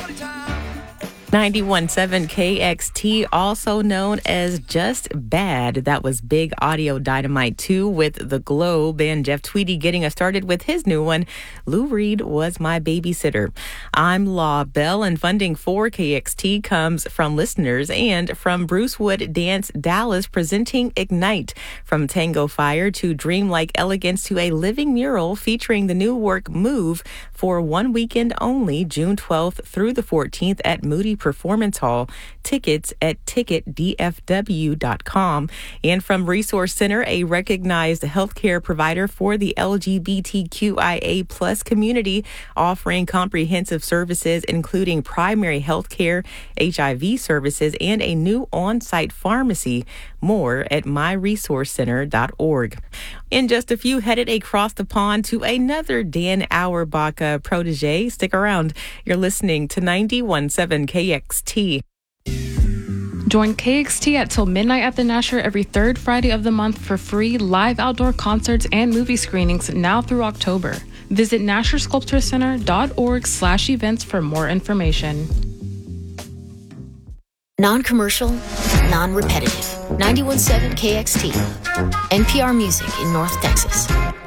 91.7 KXT, also known as Just Bad. That was Big Audio Dynamite 2 with The Globe, and Jeff Tweedy getting us started with his new one, Lou Reed Was My Babysitter. I'm Law Bell, and funding for KXT comes from listeners and from Brucewood Dance Dallas presenting Ignite. From Tango Fire to Dreamlike Elegance to a living mural featuring the new work Move for one weekend only, June 12th through the 14th at Moody Performance Hall. Tickets at ticketdfw.com. And from Resource Center, a recognized healthcare provider for the LGBTQIA plus community, offering comprehensive services including primary health care, HIV services, and a new on-site pharmacy. More at myresourcecenter.org. In just a few, headed across the pond to another Dan Auerbach protege. Stick around. You're listening to 91.7 KXT. Join KXT at till midnight at the Nasher every third Friday of the month for free live outdoor concerts and movie screenings now through October. Visit NasherSculptureCenter.org/events for more information. Non-commercial, non-repetitive. 91.7 KXT. NPR Music in North Texas.